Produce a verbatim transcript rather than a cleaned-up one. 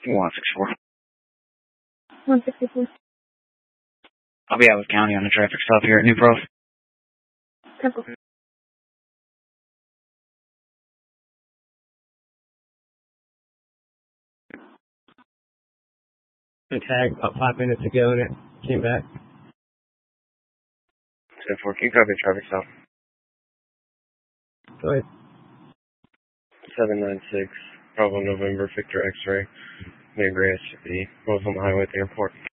one six four. one sixty-four. I'll be out with county on a traffic stop here at New Pro. Temple. I tagged about five minutes ago and it came back. ten four, can you copy the traffic stop? Go ahead. seven nine six, Bravo November, Victor X-ray, near Grass City, both on the highway at the airport.